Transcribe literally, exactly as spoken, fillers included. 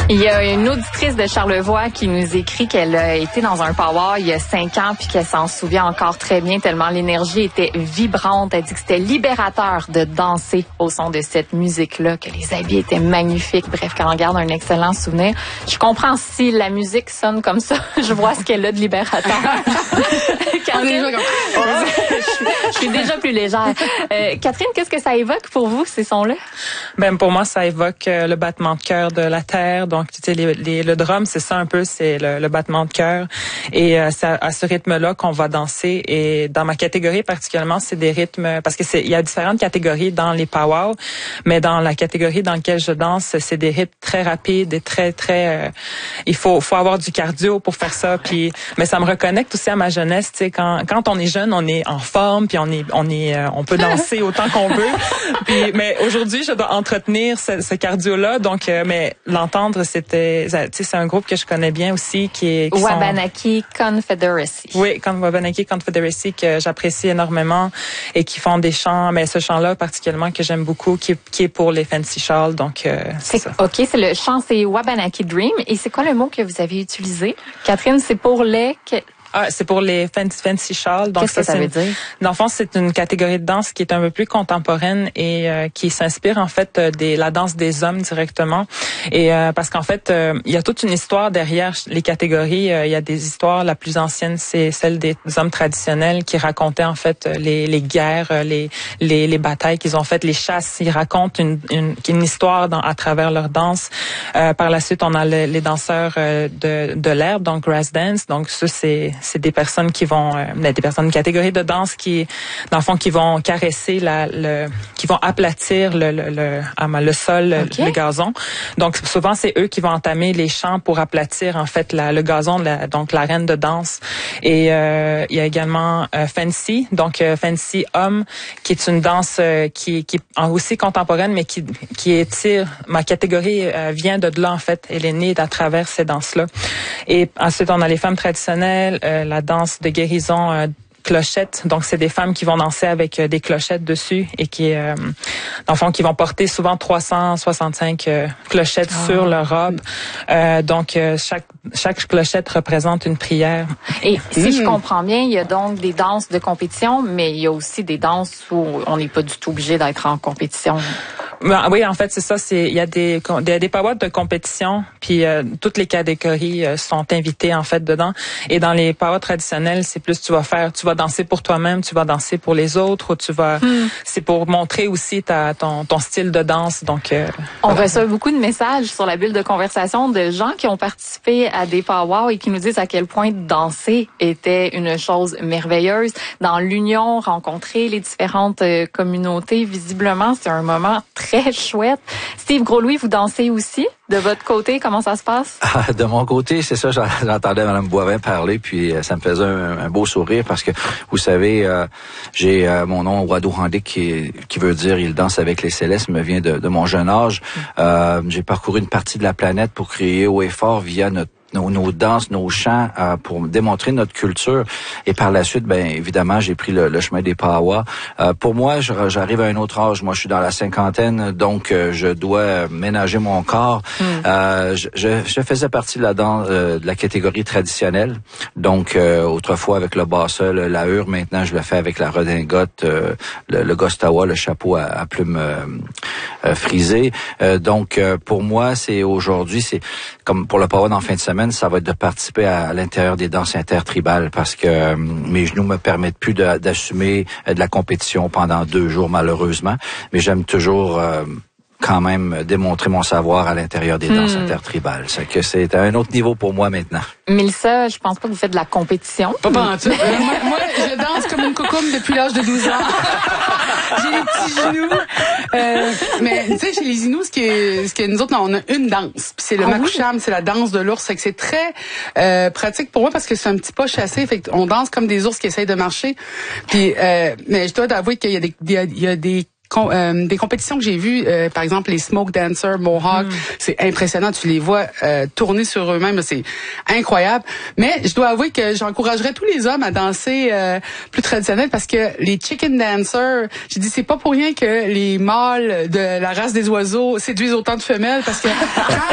Il y a une auditrice de Charlevoix qui nous écrit qu'elle a été dans un powwow il y a cinq ans puis qu'elle s'en souvient encore très bien tellement l'énergie était vibrante. Elle dit que c'était libérateur de danser au son de cette musique-là, que les habits étaient magnifiques. Bref, qu'elle en garde un excellent souvenir. Je comprends si la musique sonne comme ça. Je vois ce qu'elle a de libérateur. Catherine, je, suis, je suis déjà plus légère. Euh, Catherine, qu'est-ce que ça évoque pour vous, ces sons-là? Ben pour moi, ça évoque euh, le battement de cœur de la terre. Donc, tu sais, les, les, le drum, c'est ça un peu, c'est le, le battement de cœur. Et euh, c'est à, à ce rythme-là qu'on va danser. Et dans ma catégorie particulièrement, c'est des rythmes, parce que c'est il y a différentes catégories dans les powwows, mais dans la catégorie dans laquelle je danse, c'est des rythmes très rapides et très très. Euh, il faut faut avoir du cardio pour faire ça. Puis, mais ça me reconnecte aussi à ma jeunesse. Tu sais, quand quand on est jeune, on est en forme, puis on est on est euh, on peut danser autant qu'on veut. Puis, mais aujourd'hui, je dois entretenir ce, ce cardio-là. Donc, euh, mais l'entendre, c'était, tu sais, c'est un groupe que je connais bien aussi, qui est qui Wabanaki sont... Confederacy. Oui, comme Wabanaki Confederacy, que j'apprécie énormément et qui font des chants, mais ce chant-là particulièrement que j'aime beaucoup, qui, qui est pour les Fancy Shawls. Donc, euh, c'est, c'est ça. Ok, c'est le chant, c'est Wabanaki Dream. Et c'est quoi le mot que vous avez utilisé, Catherine? C'est pour les Ah, c'est pour les fancy, fancy shawls. Donc, Qu'est-ce ça, que ça veut dire? Dans le fond, c'est une catégorie de danse qui est un peu plus contemporaine et euh, qui s'inspire en fait des la danse des hommes directement. Et euh, parce qu'en fait, euh, il y a toute une histoire derrière les catégories. Euh, il y a des histoires. La plus ancienne, c'est celle des hommes traditionnels qui racontaient en fait les les guerres, les les les batailles qu'ils ont faites, les chasses. Ils racontent une une, une histoire dans, à travers leur danse. Euh, par la suite, on a le, les danseurs euh, de de l'herbe, donc grass dance. Donc ça, c'est c'est des personnes qui vont, euh, des personnes de catégorie de danse qui, dans le fond, qui vont caresser la, le, qui vont aplatir le, le, le, le sol, okay. le gazon. Donc souvent c'est eux qui vont entamer les chants pour aplatir en fait la, le gazon, la, donc l'arène de danse. Et euh, il y a également euh, fancy, donc euh, fancy homme, qui est une danse euh, qui, qui est aussi contemporaine, mais qui, qui étire. Ma catégorie euh, vient de là en fait. Elle est née à travers ces danses-là. Et ensuite on a les femmes traditionnelles. Euh, la danse de guérison euh, clochette. Donc, c'est des femmes qui vont danser avec euh, des clochettes dessus et qui, euh, dans le fond, qui vont porter souvent trois cent soixante-cinq euh, clochettes oh. sur leur robe. Euh, donc, euh, chaque chaque clochette représente une prière. Et si mmh. je comprends bien, il y a donc des danses de compétition, mais il y a aussi des danses où on n'est pas du tout obligé d'être en compétition. Ben, oui, en fait, c'est ça. C'est il y a des des, des powwows de compétition, puis euh, toutes les catégories euh, sont invitées en fait dedans. Et dans les powwows traditionnels, c'est plus tu vas faire, tu vas danser pour toi-même, tu vas danser pour les autres, ou tu vas, hmm. c'est pour montrer aussi ta ton ton style de danse. Donc, euh, on voilà. reçoit beaucoup de messages sur la bulle de conversation de gens qui ont participé à des powwows et qui nous disent à quel point danser était une chose merveilleuse. Dans l'union, rencontrer les différentes euh, communautés, visiblement, c'est un moment très Très chouette. Steve Gros-Louis, vous dansez aussi? De votre côté, comment ça se passe? Ah, de mon côté, c'est ça, j'entendais Mme Boivin parler, puis euh, ça me faisait un, un beau sourire parce que, vous savez, euh, j'ai euh, mon nom Wado Handé qui, qui veut dire « Il danse avec les célestes », me vient de, de mon jeune âge. Euh, j'ai parcouru une partie de la planète pour créer haut et fort via notre Nos, nos danses, nos chants euh, pour démontrer notre culture. Et par la suite, ben évidemment, j'ai pris le, le chemin des powwows. Euh, pour moi, je, j'arrive à un autre âge. Moi, je suis dans la cinquantaine, donc euh, je dois ménager mon corps. Mm. Euh, je, je, je faisais partie de la danse, euh, de la catégorie traditionnelle. Donc, euh, autrefois avec le basset, la hure. Maintenant, je le fais avec la redingote, euh, le, le gostawa, le chapeau à, à plumes euh, euh, frisées. Euh, donc, euh, pour moi, c'est aujourd'hui, c'est comme pour le powwow en fin de semaine, ça va être de participer à, à l'intérieur des danses intertribales parce que euh, mes genoux me permettent plus de, d'assumer euh, de la compétition pendant deux jours malheureusement, mais j'aime toujours euh, quand même démontrer mon savoir à l'intérieur des hmm. danses intertribales. C'est que c'est à un autre niveau pour moi maintenant. Mélissa, je pense pas que vous faites de la compétition. Pas pas euh, moi, moi, je danse comme une cocomme depuis l'âge de douze ans. J'ai les petits genoux. Euh, mais tu sais, chez les Inuits, ce qui est, ce qui est nous autres, non, on a une danse. Puis c'est le ah, makusham, oui? C'est la danse de l'ours. Fait que c'est très euh, pratique pour moi parce que c'est un petit pas chassé. Fait qu'on danse comme des ours qui essayent de marcher. Puis, euh, mais je dois avouer qu'il y a des, il y a des Com- euh, des compétitions que j'ai vues, euh, par exemple les Smoke Dancers, Mohawk, mm. c'est impressionnant, tu les vois euh, tourner sur eux-mêmes, c'est incroyable. Mais je dois avouer que j'encouragerais tous les hommes à danser euh, plus traditionnel parce que les Chicken Dancers, j'ai dit c'est pas pour rien que les mâles de la race des oiseaux séduisent autant de femelles parce que